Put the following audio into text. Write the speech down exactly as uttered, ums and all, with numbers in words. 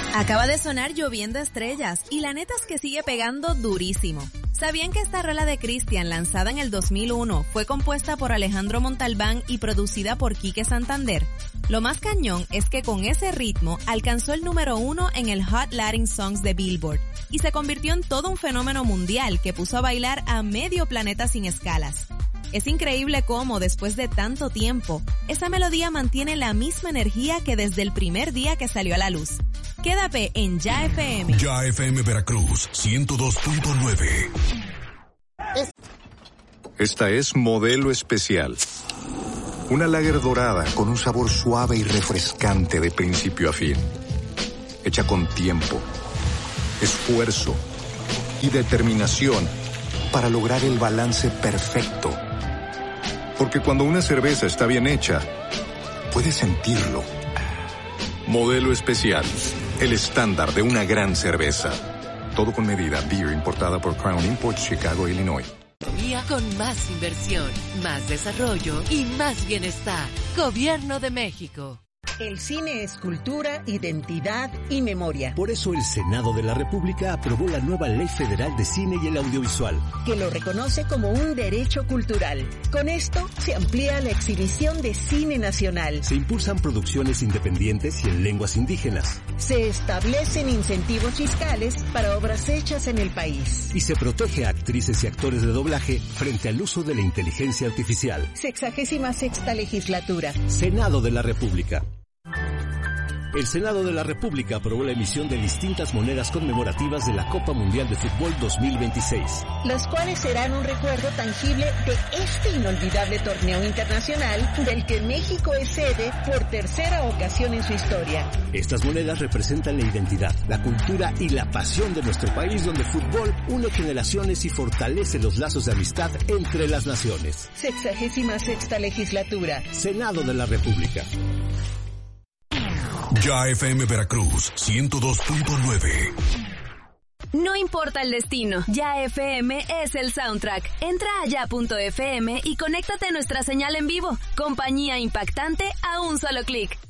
Acaba de sonar Lloviendo Estrellas y la neta es que sigue pegando durísimo. ¿Sabían que esta rola de Cristian, lanzada en el dos mil uno, fue compuesta por Alejandro Montalbán y producida por Quique Santander? Lo más cañón es que con ese ritmo alcanzó el número uno en el Hot Latin Songs de Billboard y se convirtió en todo un fenómeno mundial que puso a bailar a medio planeta sin escalas. Es increíble cómo, después de tanto tiempo, esa melodía mantiene la misma energía que desde el primer día que salió a la luz. Quédate en Ya F M. Ya F M Veracruz, ciento dos punto nueve. Esta es Modelo Especial. Una lager dorada con un sabor suave y refrescante de principio a fin. Hecha con tiempo, esfuerzo y determinación para lograr el balance perfecto. Porque cuando una cerveza está bien hecha, puedes sentirlo. Modelo Especial, el estándar de una gran cerveza. Todo con medida. Beer importada por Crown Imports, Chicago, Illinois. Con más inversión, más desarrollo y más bienestar. Gobierno de México. El cine es cultura, identidad y memoria. Por eso el Senado de la República aprobó la nueva Ley Federal de Cine y el Audiovisual, que lo reconoce como un derecho cultural. Con esto se amplía la exhibición de cine nacional. Se impulsan producciones independientes y en lenguas indígenas. Se establecen incentivos fiscales para obras hechas en el país. Y se protege a actrices y actores de doblaje frente al uso de la inteligencia artificial. Sexagésima sexta legislatura. Senado de la República. El Senado de la República aprobó la emisión de distintas monedas conmemorativas de la Copa Mundial de Fútbol dos mil veintiséis. Las cuales serán un recuerdo tangible de este inolvidable torneo internacional del que México es sede por tercera ocasión en su historia. Estas monedas representan la identidad, la cultura y la pasión de nuestro país, donde el fútbol une generaciones y fortalece los lazos de amistad entre las naciones. Sexagésima sexta legislatura. Senado de la República. Ya F M Veracruz, ciento dos punto nueve. No importa el destino, Ya F M es el soundtrack. Entra a ya punto f m y conéctate a nuestra señal en vivo. Compañía impactante a un solo clic.